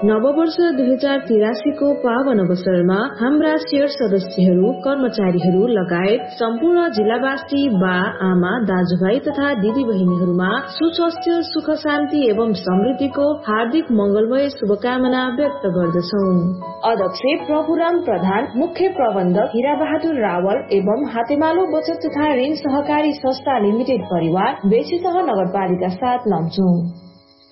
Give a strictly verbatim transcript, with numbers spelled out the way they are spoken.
नववर्ष दुई हजार तिरासी को पावन अवसरमा हाम्रा शेयर सदस्यहरू, कर्मचारीहरू लगायत सम्पूर्ण जिल्लावासी, बा आमा, दाजुभाइ तथा दिदी बहिनीहरूमा सुस्वास्थ्य, सुख शान्ति एवं समृद्धिको हार्दिक मंगलमय शुभकामना व्यक्त गर्दछौ। अध्यक्ष प्रभुराम प्रधान, मुख्य प्रबन्धक हीरा बहादुर रावल एवं हातेमालो बचत तथा ऋण सहकारी संस्था लिमिटेड परिवार बेसीसह नगरपालिका सात लमचुङ।